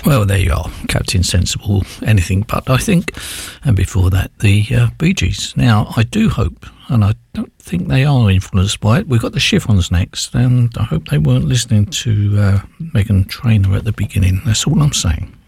Well, there you are, Captain Sensible, anything but, I think. And before that, the Bee Gees. Now, I do hope, and I don't think they are influenced by it. We've got the Chiffons next, and I hope they weren't listening to Meghan Trainor at the beginning. That's all I'm saying.